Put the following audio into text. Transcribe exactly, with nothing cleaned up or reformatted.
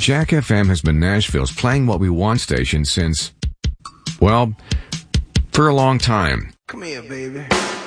Jack F M has been Nashville's Playing What We Want station since, well, for a long time. Come here, baby.